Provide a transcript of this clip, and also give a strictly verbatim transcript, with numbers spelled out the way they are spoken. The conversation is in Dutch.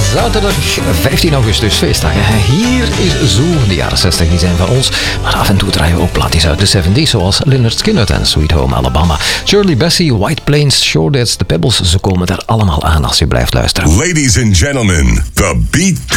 zaterdag vijftien augustus, feestdag. Hier is Zoo. De jaren zestig die zijn van ons, maar af en toe draaien we ook plaatjes uit de zeventig, zoals Lynyrd Skynyrd en Sweet Home Alabama. Shirley Bassey, White Plains, Shore Dads, The Pebbles, ze komen daar allemaal aan als je blijft luisteren. Ladies and gentlemen, the beat